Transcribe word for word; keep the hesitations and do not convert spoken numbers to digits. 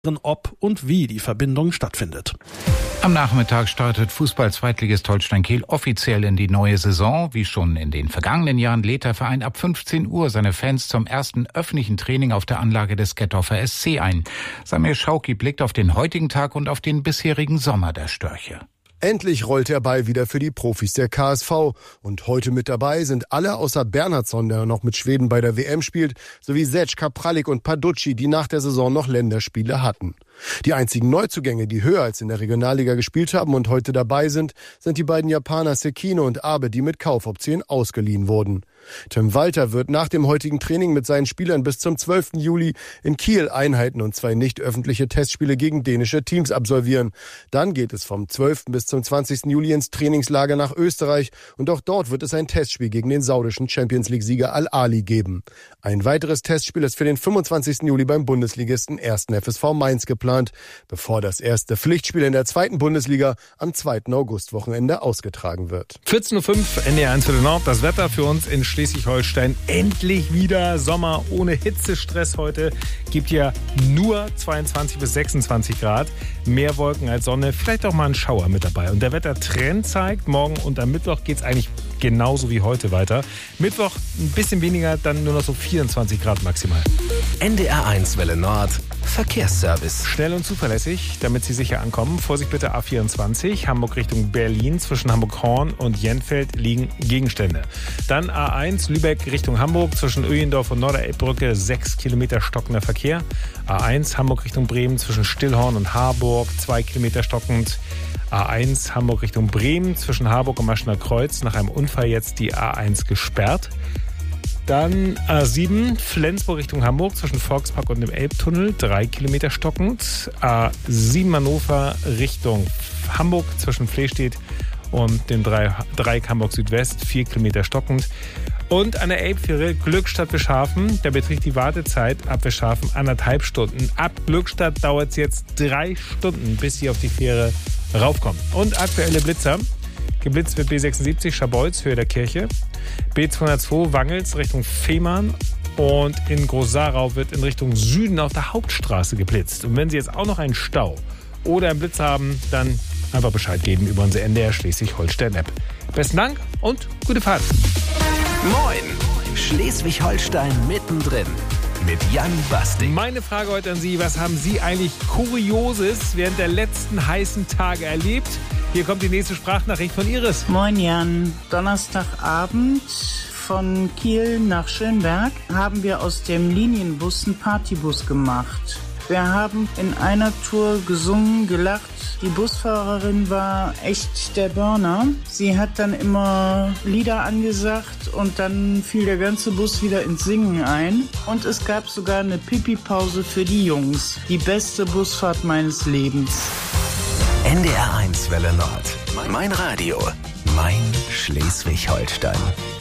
ob und wie die Verbindung stattfindet. Am Nachmittag startet Fußball-Zweitligist Holstein Kiel offiziell in die neue Saison. Wie schon in den vergangenen Jahren lädt der Verein ab fünfzehn Uhr seine Fans zum ersten öffentlichen Training auf der Anlage des Gettorfer S C ein. Samir Schauki blickt auf den heutigen Tag und auf den bisherigen Sommer der Störche. Endlich rollt der Ball wieder für die Profis der K S V. Und heute mit dabei sind alle außer Bernhardsson, der noch mit Schweden bei der W M spielt, sowie Zec, Kapralik und Paducci, die nach der Saison noch Länderspiele hatten. Die einzigen Neuzugänge, die höher als in der Regionalliga gespielt haben und heute dabei sind, sind die beiden Japaner Sekino und Abe, die mit Kaufoption ausgeliehen wurden. Tim Walter wird nach dem heutigen Training mit seinen Spielern bis zum zwölften Juli in Kiel Einheiten und zwei nicht öffentliche Testspiele gegen dänische Teams absolvieren. Dann geht es vom zwölften bis zum zwanzigsten Juli ins Trainingslager nach Österreich und auch dort wird es ein Testspiel gegen den saudischen Champions-League-Sieger Al-Ahly geben. Ein weiteres Testspiel ist für den fünfundzwanzigsten Juli beim Bundesligisten ersten F S V Mainz geplant, bevor das erste Pflichtspiel in der zweiten Bundesliga am zweiten August-Wochenende ausgetragen wird. vierzehn Uhr fünf, N D R eins für den Nord, das Wetter für uns in Schleswig-Holstein. Endlich wieder Sommer ohne Hitzestress heute. Gibt ja nur zweiundzwanzig bis sechsundzwanzig Grad. Mehr Wolken als Sonne, vielleicht auch mal ein Schauer mit dabei. Und der Wettertrend zeigt, morgen und am Mittwoch geht es eigentlich genauso wie heute weiter. Mittwoch ein bisschen weniger, dann nur noch so vierundzwanzig Grad maximal. N D R eins Welle Nord, Verkehrsservice. Schnell und zuverlässig, damit Sie sicher ankommen. Vorsicht bitte A vierundzwanzig, Hamburg Richtung Berlin. Zwischen Hamburg-Horn und Jenfeld liegen Gegenstände. Dann A eins, Lübeck Richtung Hamburg. Zwischen Öjendorf und Norderelbbrücke sechs Kilometer stockender Verkehr. A eins, Hamburg Richtung Bremen. Zwischen Stillhorn und Harburg zwei Kilometer stockend. A eins, Hamburg Richtung Bremen. Zwischen Harburg und Maschener Kreuz. Nach einem Unfall jetzt die A eins gesperrt. Dann A sieben, Flensburg Richtung Hamburg, zwischen Volkspark und dem Elbtunnel, drei Kilometer stockend. A sieben Hannover Richtung Hamburg, zwischen Flehstedt und dem Dreieck Hamburg Südwest, vier Kilometer stockend. Und an der Elbfähre Glückstadt Wischhafen, da beträgt die Wartezeit ab Wischhafen anderthalb Stunden. Ab Glückstadt dauert es jetzt drei Stunden, bis Sie auf die Fähre raufkommen. Und aktuelle Blitzer. Geblitzt wird B sechsundsiebzig Scharbeutz, Höhe der Kirche. B zweihundertzwei Wangels Richtung Fehmarn. Und in Groß-Sarau wird in Richtung Süden auf der Hauptstraße geblitzt. Und wenn Sie jetzt auch noch einen Stau oder einen Blitz haben, dann einfach Bescheid geben über unsere N D R Schleswig-Holstein-App. Besten Dank und gute Fahrt. Moin, Schleswig-Holstein mittendrin. Mit Jan Basting. Meine Frage heute an Sie, was haben Sie eigentlich Kurioses während der letzten heißen Tage erlebt? Hier kommt die nächste Sprachnachricht von Iris. Moin Jan, Donnerstagabend von Kiel nach Schönberg haben wir aus dem Linienbus einen Partybus gemacht. Wir haben in einer Tour gesungen, gelacht. Die Busfahrerin war echt der Burner. Sie hat dann immer Lieder angesagt und dann fiel der ganze Bus wieder ins Singen ein. Und es gab sogar eine Pipi-Pause für die Jungs. Die beste Busfahrt meines Lebens. N D R eins Welle Nord. Mein Radio. Mein Schleswig-Holstein.